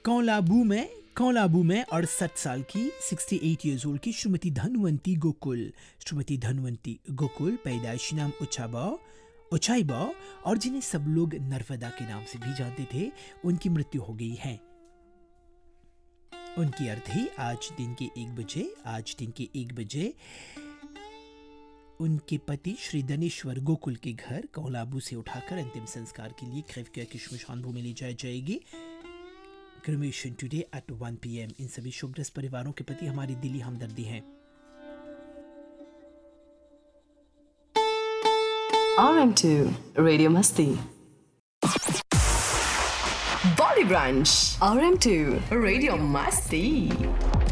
कौलाबू में 68 साल की 68 ईयर्स ओल्ड की श्रीमती धनवंती गोकुल पैदाइशी नाम उचाईबा और जिन्हें सब लोग नर्मदा के नाम से भी जानते थे, उनकी मृत्यु हो गई है। उनकी अर्थी आज दिन के 1 बजे उनके पति श्री दनेश्वर गोकुल के घर कौलाबू से उठाकर अंतिम संस्कार के लिए क्रेवकिया की श्मशान भूमि ले जाई जाएगी। Cremation today at 1 PM। इन सभी शोकग्रस्त परिवारों के प्रति हमारी दिली हमदर्दी है। RM2 Radio Masti Body Brunch RM2 Radio Masti